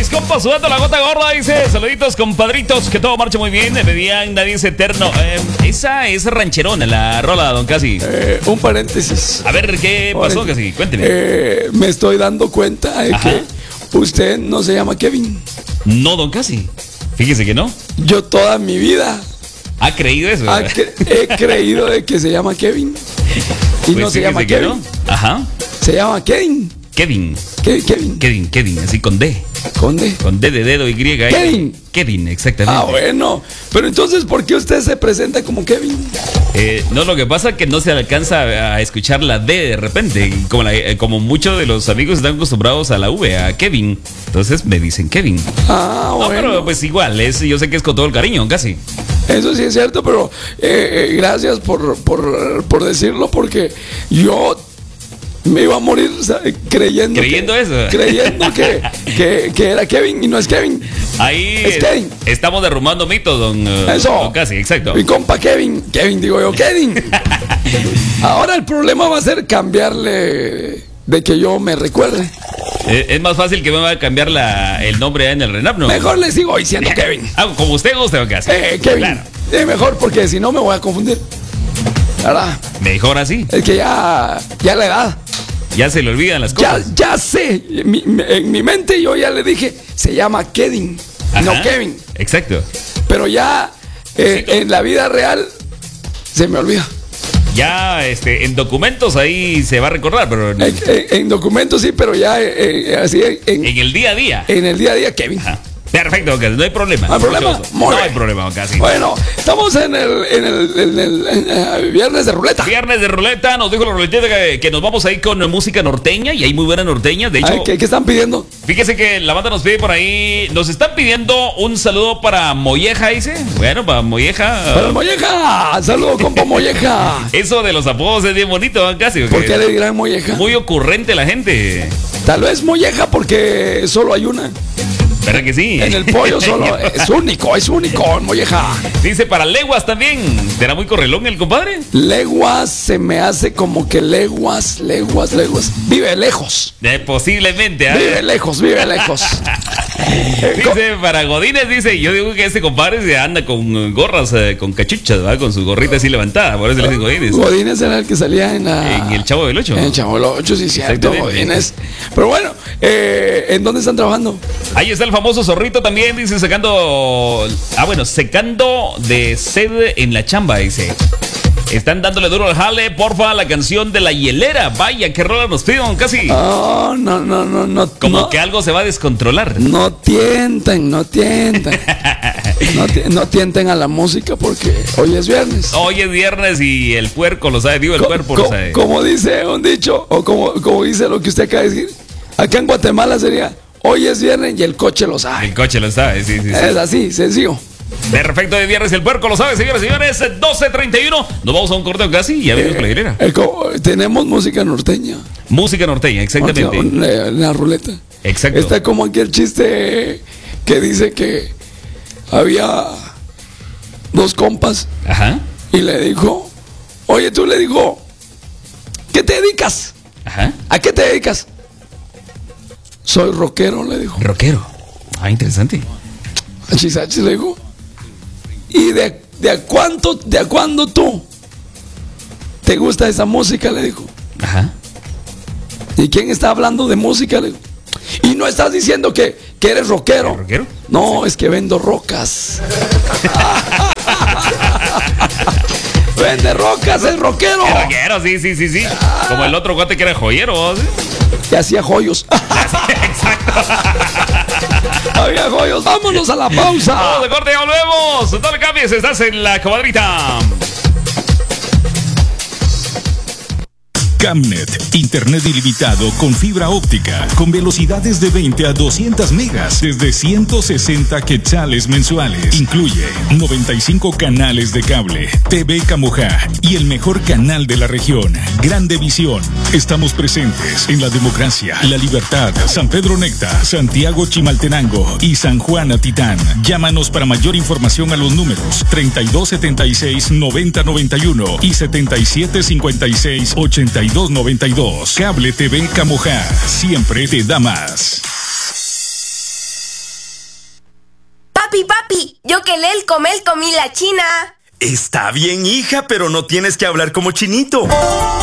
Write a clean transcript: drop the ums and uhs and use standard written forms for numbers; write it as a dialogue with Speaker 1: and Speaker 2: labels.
Speaker 1: mis compas sudando la gota gorda, dice. Saluditos, compadritos, que todo marche muy bien. Me pedían Nadie es eterno. Esa es rancherona, la rola, don Casi.
Speaker 2: Un paréntesis.
Speaker 1: A ver, ¿qué pasó, Casi? Cuénteme.
Speaker 2: Me estoy dando cuenta de que usted no se llama Kevin.
Speaker 1: No, don Casi. Fíjese que no.
Speaker 2: Yo toda mi vida
Speaker 1: ¿Ha creído eso?
Speaker 2: he creído de que se llama Kevin. Y
Speaker 1: pues
Speaker 2: no se llama Kevin.
Speaker 1: No. Ajá.
Speaker 2: Se llama Kevin.
Speaker 1: Kevin, así con D.
Speaker 2: ¿Con D?
Speaker 1: Con D de dedo y griega. Kevin, exactamente.
Speaker 2: Ah, bueno. Pero entonces, ¿por qué usted se presenta como Kevin?
Speaker 1: No, lo que pasa es que no se alcanza a escuchar la D de repente. Y como muchos de los amigos están acostumbrados a la V, a Kevin. Entonces me dicen Kevin.
Speaker 2: Ah, bueno.
Speaker 1: No, pero pues igual, yo sé que es con todo el cariño, Casi.
Speaker 2: Eso sí es cierto, pero gracias por decirlo, porque yo me iba a morir, ¿sabes? Creyendo
Speaker 1: eso.
Speaker 2: Creyendo que era Kevin y no es Kevin.
Speaker 1: Ahí
Speaker 2: es Kevin.
Speaker 1: Estamos derrumbando mitos, don Casi, exacto.
Speaker 2: Mi compa Kevin digo yo, Kevin. Ahora el problema va a ser cambiarle de que yo me recuerde.
Speaker 1: Es más fácil que me va a cambiar el nombre en el RENAP, ¿no?
Speaker 2: Mejor le sigo diciendo Kevin.
Speaker 1: Como usted guste, don Casi.
Speaker 2: Kevin. Claro. Mejor, porque si no me voy a confundir. ¿Verdad?
Speaker 1: Mejor así.
Speaker 2: Es que ya la edad.
Speaker 1: Ya se le olvidan las cosas.
Speaker 2: Ya sé. En mi mente yo ya le dije, se llama Kevin, no Kevin.
Speaker 1: Exacto.
Speaker 2: Pero ya en la vida real se me olvida.
Speaker 1: Ya en documentos ahí se va a recordar, pero
Speaker 2: en documentos sí, pero ya así
Speaker 1: en el día a día.
Speaker 2: En el día a día, Kevin.
Speaker 1: Ajá. Perfecto, Casi, no hay problema.
Speaker 2: ¿No hay problema?
Speaker 1: No hay problema, Casi.
Speaker 2: Bueno, estamos en el viernes de ruleta.
Speaker 1: Viernes de ruleta, nos dijo la ruletita que nos vamos a ir con música norteña y hay muy buena norteña. De hecho,
Speaker 2: ¿qué están pidiendo?
Speaker 1: Fíjese que la banda nos pide por ahí, nos están pidiendo un saludo para Molleja, dice. Bueno, para Molleja.
Speaker 2: Para Molleja, saludo compa Molleja.
Speaker 1: Eso de los apodos es bien bonito, Casi.
Speaker 2: ¿Por qué le dirán Molleja?
Speaker 1: Muy ocurrente la gente.
Speaker 2: Tal vez Molleja porque solo hay una.
Speaker 1: ¿Verdad que sí?
Speaker 2: En el pollo solo. Es único, Molleja.
Speaker 1: Dice para Leguas también. ¿Será muy correlón el compadre?
Speaker 2: Leguas se me hace como que leguas. Vive lejos.
Speaker 1: Posiblemente.
Speaker 2: Vive lejos.
Speaker 1: Dice para Godínez, dice, yo digo que este compadre se anda con gorras, con cachuchas, ¿verdad? Con su gorrita así levantada. Por eso le dicen Godínez.
Speaker 2: Godínez era el que salía en
Speaker 1: el Chavo del Ocho.
Speaker 2: En el Chavo del Ocho, sí, cierto, Godínez. Pero bueno, ¿en dónde están trabajando?
Speaker 1: Ahí está el famoso Zorrito también, dice, secando de sed en la chamba, dice. Están dándole duro al jale, porfa, la canción de La Hielera. Vaya, qué rola nos piden, Casi.
Speaker 2: Oh, no.
Speaker 1: Como que algo se va a descontrolar.
Speaker 2: No tienten. No tienten a la música porque hoy es viernes.
Speaker 1: Hoy es viernes y el puerco lo sabe, digo, el cuerpo lo sabe.
Speaker 2: Como dice un dicho, o como dice lo que usted acaba de decir, acá en Guatemala sería, hoy es viernes y el coche lo sabe.
Speaker 1: El coche lo sabe, sí.
Speaker 2: Es así, sencillo.
Speaker 1: Perfecto, de viernes el puerco lo sabe, señores y señores. 12:31. Nos vamos a un corteo casi y ya venimos con la hilera.
Speaker 2: Tenemos música norteña.
Speaker 1: Música norteña, exactamente.
Speaker 2: La ruleta.
Speaker 1: Exacto.
Speaker 2: Está como aquel chiste que dice que había dos compas.
Speaker 1: Ajá.
Speaker 2: Y le dijo, oye, tú, le dijo, ¿qué te dedicas?
Speaker 1: Ajá.
Speaker 2: ¿A qué te dedicas? Soy rockero, le dijo.
Speaker 1: Rockero. Ah, interesante.
Speaker 2: Achis, le dijo. ¿Y de a cuándo tú te gusta esa música? Le dijo.
Speaker 1: Ajá.
Speaker 2: ¿Y quién está hablando de música? Le dijo. Y no estás diciendo que eres rockero.
Speaker 1: ¿Rockero?
Speaker 2: No, es que vendo rocas. Vende rocas, es rockero.
Speaker 1: Es rockero, sí. Como el otro guate que era joyero, ¿sí?
Speaker 2: Que hacía joyos.
Speaker 1: Exacto.
Speaker 2: Había joyos. Vámonos a la pausa.
Speaker 1: Vamos de corte y volvemos. No le cambies, estás en la comadrita.
Speaker 3: Camnet, internet ilimitado con fibra óptica, con velocidades de 20 a 200 megas, desde 160 quetzales mensuales. Incluye 95 canales de cable, TV Camojá y el mejor canal de la región, Grande Visión. Estamos presentes en La Democracia, La Libertad, San Pedro Necta, Santiago Chimaltenango y San Juan Atitán. Llámanos para mayor información a los números 3276-9091 y 7756-8292. Cable TV Camojá, siempre te da más.
Speaker 4: Papi, yo que comí la china.
Speaker 5: Está bien, hija, pero no tienes que hablar como chinito.